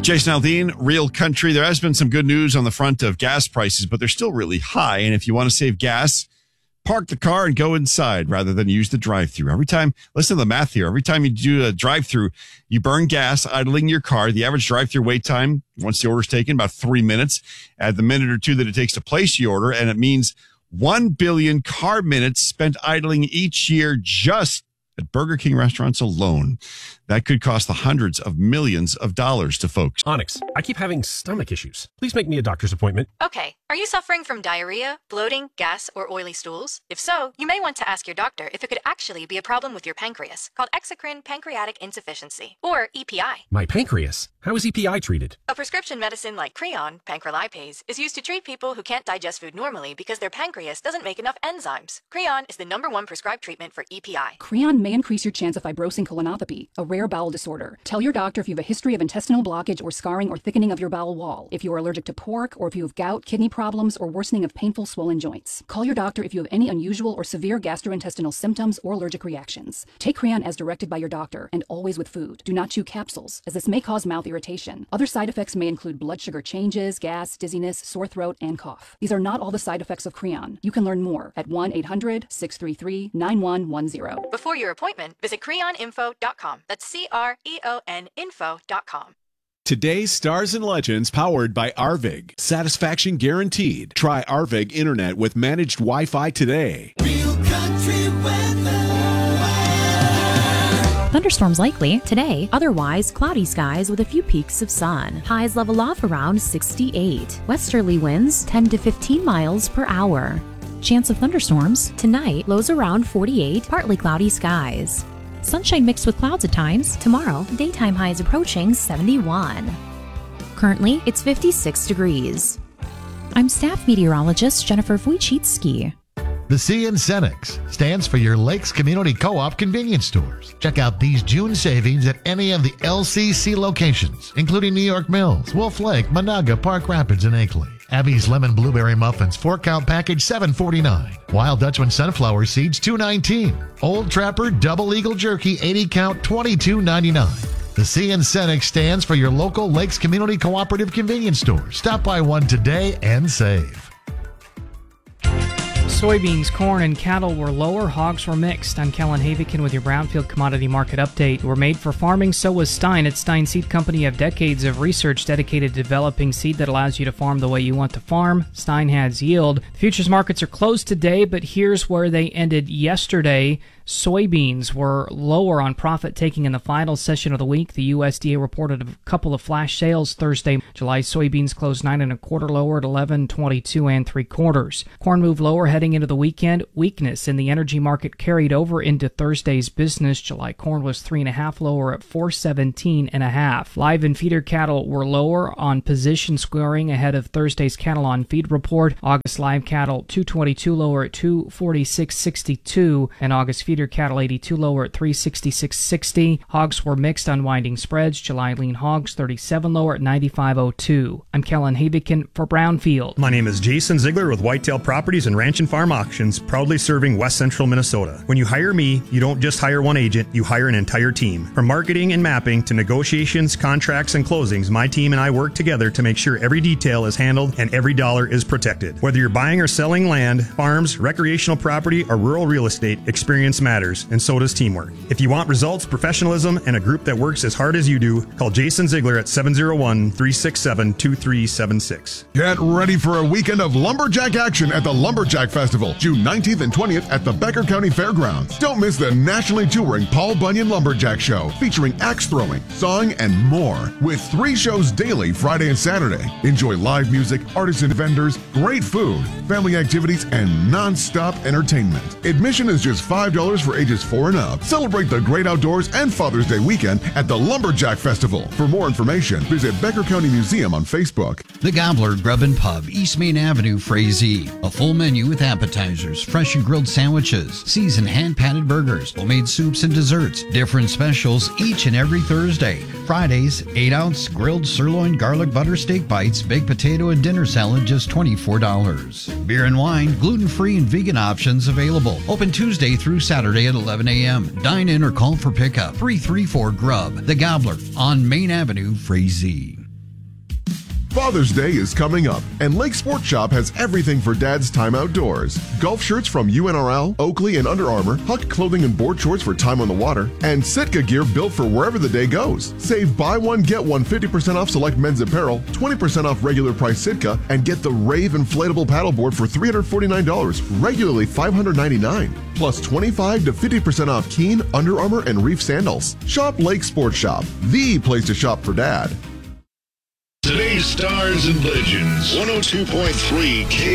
Jason Aldean, Real Country. There has been some good news on the front of gas prices, but they're still really high. And if you want to save gas, park the car and go inside rather than use the drive-thru. Listen to the math here. Every time you do a drive-thru, you burn gas idling your car. The average drive-thru wait time, once the order's taken, about 3 minutes. Add the minute or two that it takes to place the order, and it means 1 billion car minutes spent idling each year just at Burger King restaurants alone. That could cost the hundreds of millions of dollars to folks. Onyx, I keep having stomach issues. Please make me a doctor's appointment. Okay. Are you suffering from diarrhea, bloating, gas, or oily stools? If so, you may want to ask your doctor if it could actually be a problem with your pancreas, called exocrine pancreatic insufficiency, or EPI. My pancreas? How is EPI treated? A prescription medicine like Creon, pancrelipase, is used to treat people who can't digest food normally because their pancreas doesn't make enough enzymes. Creon is the #1 prescribed treatment for EPI. Creon may increase your chance of fibrosing colonopathy, a rare bowel disorder. Tell your doctor if you have a history of intestinal blockage or scarring or thickening of your bowel wall, if you are allergic to pork, or if you have gout, kidney problems, or worsening of painful swollen joints. Call your doctor if you have any unusual or severe gastrointestinal symptoms or allergic reactions. Take Creon as directed by your doctor and always with food. Do not chew capsules, as this may cause mouth irritation. Other side effects may include blood sugar changes, gas, dizziness, sore throat, and cough. These are not all the side effects of Creon. You can learn more at 1-800-633-9110. Before your appointment, visit creoninfo.com. That's CREON info.com. Today's Stars and Legends powered by Arvig. Satisfaction guaranteed. Try Arvig Internet with managed Wi-Fi today. Real Country weather. Thunderstorms likely today, otherwise cloudy skies with a few peaks of sun. Highs level off around 68. Westerly winds 10 to 15 miles per hour. Chance of thunderstorms tonight, lows around 48, partly cloudy skies. Sunshine mixed with clouds at times. Tomorrow, daytime highs approaching 71. Currently, it's 56 degrees. I'm staff meteorologist Jennifer Wojcicki. The C in Cenex stands for your Lakes Community Co-op convenience stores. Check out these June savings at any of the LCC locations, including New York Mills, Wolf Lake, Monaga, Park Rapids, and Akeley. Abby's Lemon Blueberry Muffins 4-count package $7.49. Wild Dutchman Sunflower Seeds $2.19. Old Trapper Double Eagle Jerky 80-count $22.99. The C in Cenex stands for your local Lakes Community Cooperative convenience store. Stop by one today and save. Soybeans, corn, and cattle were lower. Hogs were mixed. I'm Kellen Havikin with your Brownfield Commodity Market Update. We're made for farming, so was Stein. At Stein Seed Company, have decades of research dedicated to developing seed that allows you to farm the way you want to farm. Stein has yield. The futures markets are closed today, but here's where they ended yesterday. Soybeans were lower on profit-taking in the final session of the week. The USDA reported a couple of flash sales Thursday. July soybeans closed 9 1/4 lower at 11.22 3/4. Corn moved lower heading into the weekend. Weakness in the energy market carried over into Thursday's business. July corn was 3.5 lower at 417.5. Live and feeder cattle were lower on position squaring ahead of Thursday's cattle on feed report. August live cattle 222 lower at 246.62, and August feeder cattle 82 lower at 366.60. Hogs were mixed, unwinding spreads. July lean hogs 37 lower at 95.02. I'm Kellen Havikin for Brownfield. My name is Jason Ziegler with Whitetail Properties and Ranch and Farm Auctions, proudly serving West Central Minnesota. When you hire me, you don't just hire one agent, you hire an entire team. From marketing and mapping to negotiations, contracts, and closings, my team and I work together to make sure every detail is handled and every dollar is protected. Whether you're buying or selling land, farms, recreational property, or rural real estate, experience matters, and so does teamwork. If you want results, professionalism, and a group that works as hard as you do, call Jason Ziegler at 701-367-2376. Get ready for a weekend of lumberjack action at the Lumberjack Festival, June 19th and 20th at the Becker County Fairgrounds. Don't miss the nationally touring Paul Bunyan Lumberjack Show, featuring axe throwing, sawing, and more, with 3 shows daily Friday and Saturday. Enjoy live music, artisan vendors, great food, family activities, and non-stop entertainment. Admission is just $5 for ages 4 and up. Celebrate the great outdoors and Father's Day weekend at the Lumberjack Festival. For more information, visit Becker County Museum on Facebook. The Gobbler Grub and Pub, East Main Avenue, Frazee. A full menu with appetizers, fresh and grilled sandwiches, seasoned hand-patted burgers, homemade soups and desserts. Different specials each and every Thursday. Fridays, 8-ounce grilled sirloin garlic butter steak bites, baked potato and dinner salad, just $24. Beer and wine, gluten-free and vegan options available. Open Tuesday through Saturday at 11 a.m. Dine in or call for pickup. 334-GRUB. The Gobbler on Main Avenue, Frazee. Father's Day is coming up, and Lake Sports Shop has everything for Dad's time outdoors. Golf shirts from UNRL, Oakley, and Under Armour, Huck clothing and board shorts for time on the water, and Sitka gear built for wherever the day goes. Save buy one, get one 50% off select men's apparel, 20% off regular price Sitka, and get the Rave inflatable paddleboard for $349, regularly $599. Plus 25 to 50% off Keen, Under Armour, and Reef sandals. Shop Lake Sports Shop, the place to shop for Dad. Today's Stars and Legends, 102.3 K.